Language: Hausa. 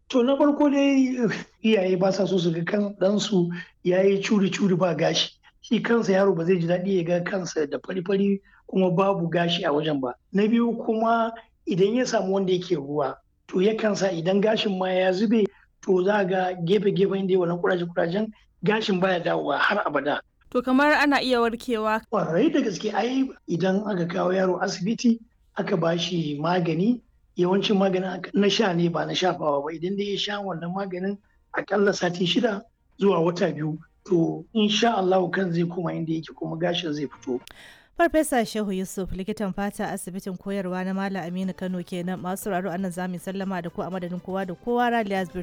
To na farko dai iyaye ba sa so su ga kan ɗansu ya yi curi-curi ba gashi. Shi kansa yaro ba zai ji daɗi ya ga kansa da fari-fari kuma babu gashi a wajen ba. Na biyu kuma idan ya samu wanda yake ruwa to yakan sa idan gashin ma ya zube to za ga gefe-gefen da yayi wannan kuraje-kurajen gashin baya dawowa har abada. To kamar ana iya warkewa. Ƙwarai da gaske ai idan aka kawo yaro asibiti aka ba shi magani yawancin maganin na sha ne ba na shafawa ba idan dai ya sha wannan maganin akalla sati 6 zuwa wata 2 to insha Allahu kan zai koma inda yake kuma gashin zai fito. Farfesa Shehu Yusuf likitan fata a asibitin koyarwa na Malam Aminu Kano kenan masu sauraro anan zamu sallama da ku a madadin kowa da kowa Raliya